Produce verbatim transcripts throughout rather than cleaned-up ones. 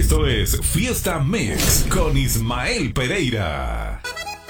Esto es Fiesta Mix con Ismael Pereira.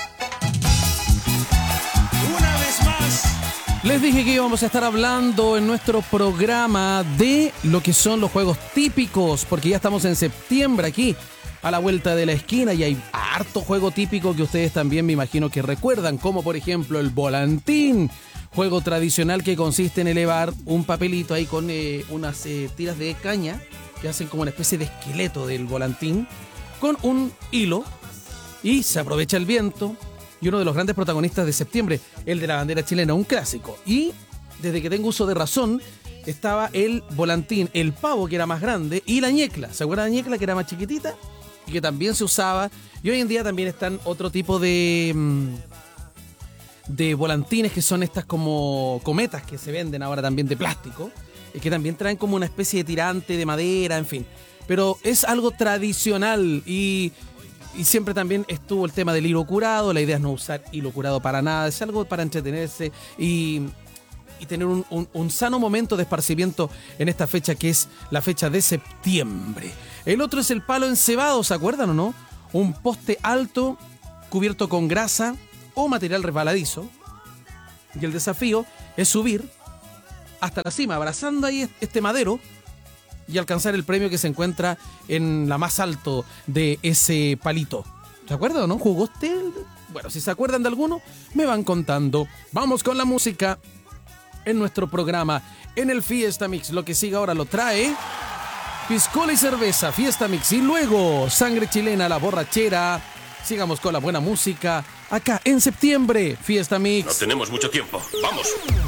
Una vez más. Les dije que íbamos a estar hablando en nuestro programa de lo que son los juegos típicos, porque ya estamos en septiembre aquí, a la vuelta de la esquina, y hay harto juego típico que ustedes también me imagino que recuerdan, como por ejemplo el volantín, juego tradicional que consiste en elevar un papelito ahí con eh, unas eh, tiras de caña que hacen como una especie de esqueleto del volantín con un hilo, y se aprovecha el viento. Y uno de los grandes protagonistas de septiembre, el de la bandera chilena, un clásico. Y desde que tengo uso de razón, estaba el volantín, el pavo, que era más grande, y la ñecla. ¿Se acuerdan de la ñecla, que era más chiquitita? Y que también se usaba. Y hoy en día también están otro tipo de, de volantines, que son estas como cometas que se venden ahora también de plástico, y que también traen como una especie de tirante de madera, en fin. Pero es algo tradicional y... Y siempre también estuvo el tema del hilo curado. La idea es no usar hilo curado para nada. Es algo para entretenerse y, y tener un, un, un sano momento de esparcimiento en esta fecha, que es la fecha de septiembre. El otro es el palo encebado, ¿se acuerdan o no? Un poste alto cubierto con grasa o material resbaladizo. Y el desafío es subir hasta la cima, abrazando ahí este madero, y alcanzar el premio que se encuentra en la más alto de ese palito. ¿Se acuerdan o no? ¿Jugó usted? Bueno, si se acuerdan de alguno, me van contando. Vamos con la música en nuestro programa, en el Fiesta Mix. Lo que sigue ahora lo trae piscola y cerveza, Fiesta Mix. Y luego, sangre chilena, la borrachera. Sigamos con la buena música acá en septiembre, Fiesta Mix. No tenemos mucho tiempo. ¡Vamos!